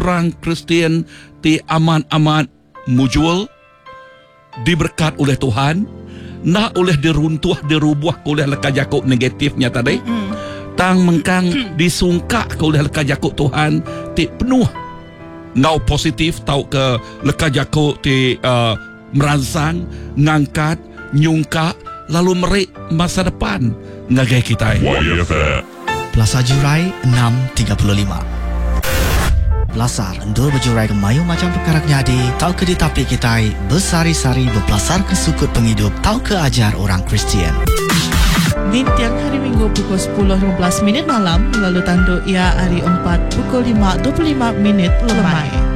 perang Kristian ti aman-aman mujual, diberkat oleh Tuhan, nak oleh dirubuh oleh leka-jakuk negatifnya tadi. Tang mengkang disungkak oleh leka-jakuk Tuhan ti penuh ngau positif tau ke leka-jakuk ti merangsang, ngangkat, nyungkak, lalu merik masa depan ngagai kita. Plaza Jurai 6.35. Belasar endul berjurai ke mayu macam perkara nyadi, tau ke ditapi kita bersari-sari berpelasar ke sukut penghidup, tau ke ajar orang Kristian. Di tiang hari Minggu pukul 10.15 malam, lalu tanduk ia hari 4 pukul 5.25 lemai.